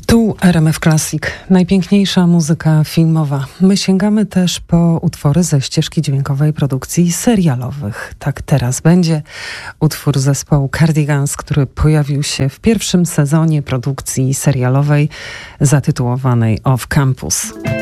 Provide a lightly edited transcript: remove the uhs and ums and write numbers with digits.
Tu RMF Classic, najpiękniejsza muzyka filmowa. My sięgamy też po utwory ze ścieżki dźwiękowej produkcji serialowych. Tak teraz będzie utwór zespołu Cardigans, który pojawił się w pierwszym sezonie produkcji serialowej zatytułowanej Off Campus.